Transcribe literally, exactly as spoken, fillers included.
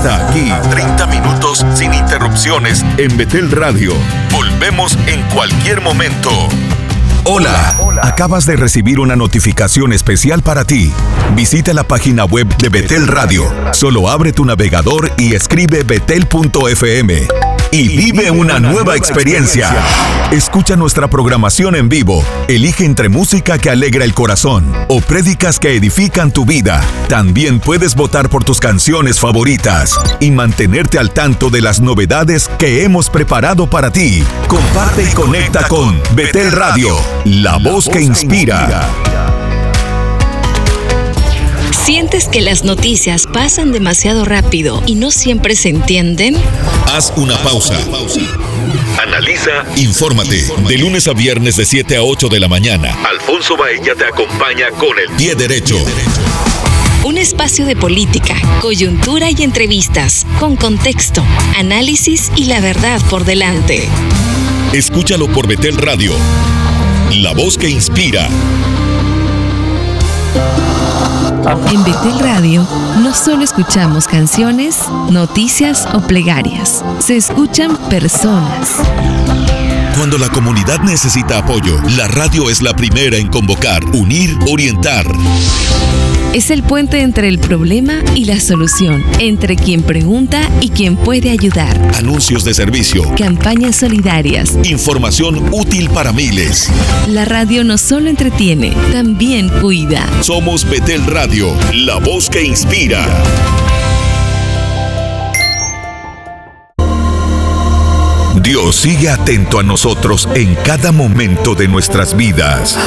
está aquí. treinta minutos sin interrupciones en Betel Radio. Volvemos en cualquier momento. Hola, acabas de recibir una notificación especial para ti. Visita la página web de Betel Radio. Solo abre tu navegador y escribe betel punto efe eme y vive una nueva experiencia. Escucha nuestra programación en vivo. Elige entre música que alegra el corazón o prédicas que edifican tu vida. También puedes votar por tus canciones favoritas y mantenerte al tanto de las novedades que hemos preparado para ti. Comparte y conecta con Betel Radio, la voz que inspira. ¿Sientes que las noticias pasan demasiado rápido y no siempre se entienden? Haz una pausa. Analiza, infórmate. De lunes a viernes de siete a ocho de la mañana. Alfonso Baella te acompaña con el pie derecho. Un espacio de política, coyuntura y entrevistas, con contexto, análisis y la verdad por delante. Escúchalo por Betel Radio, la voz que inspira. En Betel Radio no solo escuchamos canciones, noticias o plegarias, se escuchan personas. Cuando la comunidad necesita apoyo, la radio es la primera en convocar, unir, orientar. Es el puente entre el problema y la solución, entre quien pregunta y quien puede ayudar. Anuncios de servicio, campañas solidarias, información útil para miles. La radio no solo entretiene, también cuida. Somos Betel Radio, la voz que inspira. Dios sigue atento a nosotros en cada momento de nuestras vidas.